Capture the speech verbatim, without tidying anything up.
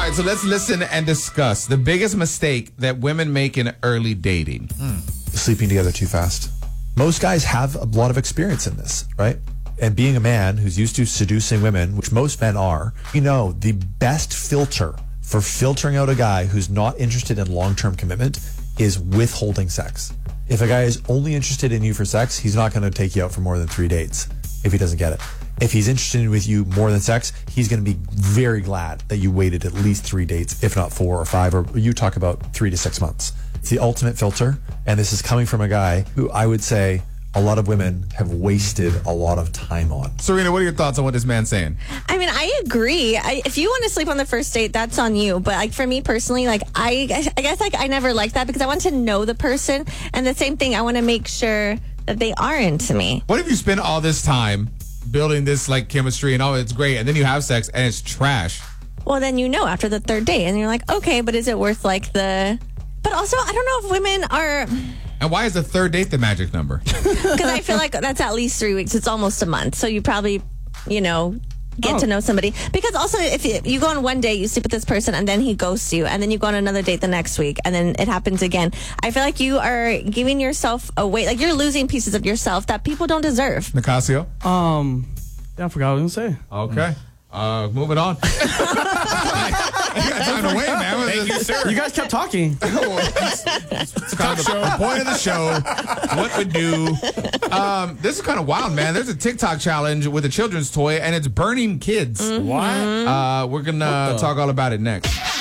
right, so let's listen and discuss the biggest mistake that women make in early dating. Mm. Sleeping together too fast. Most guys have a lot of experience in this, right? And being a man who's used to seducing women, which most men are, you know, the best filter for filtering out a guy who's not interested in long-term commitment is withholding sex. If a guy is only interested in you for sex, he's not going to take you out for more than three dates if he doesn't get it. If he's interested in with you more than sex, he's going to be very glad that you waited at least three dates, if not four or five, or you talk about three to six months. It's the ultimate filter, and this is coming from a guy who I would say a lot of women have wasted a lot of time on. Serena, what are your thoughts on what this man's saying? I mean, I agree. I, if you want to sleep on the first date, that's on you. But like for me personally, like I, I guess like I never liked that because I want to know the person, and the same thing, I want to make sure that they are into me. What if you spend all this time building this like chemistry and all, it's great, and then you have sex and it's trash? Well, then you know after the third date, and you're like, okay, but is it worth like the? But also, I don't know if women are. And why is the third date the magic number? Because I feel like that's at least three weeks. It's almost a month. So you probably, you know, get oh. to know somebody. Because also, if you, you go on one date, you sleep with this person, and then he ghosts you, and then you go on another date the next week, and then it happens again. I feel like you are giving yourself away. Like, you're losing pieces of yourself that people don't deserve. Nicasio? Um, yeah, I forgot what I was going to say. Okay. Uh, moving on. You got time to wait, man. Thank you, sir. You guys kept talking. It's kind of the, the point of the show. What we do. Um, this is kind of wild, man. There's a TikTok challenge with a children's toy, and it's burning kids. Mm-hmm. What? Uh, we're going to talk all about it next.